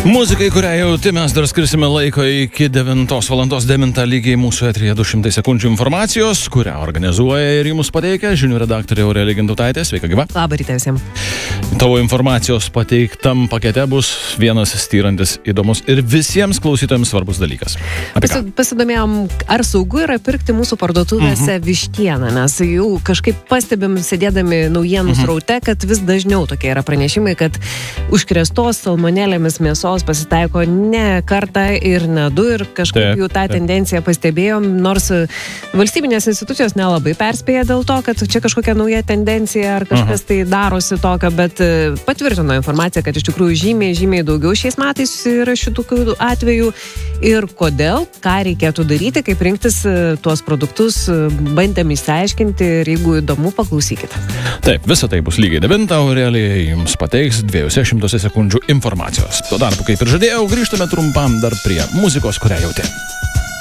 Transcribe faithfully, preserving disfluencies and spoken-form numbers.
Muzikai, kurią jauti, mes dar skirsime laiko iki devintos valandos devinta lygiai mūsų eteryje du šimtai sekundžių informacijos, kurią organizuoja ir jums pateikia žinių redaktorė Aurelija Gintautaitė. Sveika, gyva. Labą rytą visiems. Tavo informacijos pateiktam pakete bus vienas styrantis įdomus ir visiems klausytojams svarbus dalykas. Pasi, pasidomėjom, ar saugu yra pirkti mūsų parduotuvėse mhm. vištieną, nes jau kažkaip pastebim, sėdėdami naujienų mhm. sraute, kad vis dažniau tokie yra pranešimai, kad užkrėstos salmonelėmis mėsos pasitaiko ne kartą ir ne du ir kažkaip taip, jau tą taip. tendenciją pastebėjom, nors valstybinės institucijos nelabai perspėja dėl to, kad čia kažkokia nauja tendencija ar kažkas Aha. tai darosi tokio, bet patvirtino informaciją, kad iš tikrųjų žymiai, žymiai daugiau šiais metais yra šitų atvejų ir kodėl, ką reikėtų daryti, kaip rinktis tuos produktus, bandėm išsiaiškinti ir jeigu įdomu, paklausykite. Taip, visą tai bus lygiai devintą, Aurelija jums pateiks dviejose šimtose sekundžių informacijos. Tuo tarpu, kaip ir žadėjau, grįžtame trumpam dar prie muzikos, kurią jauti.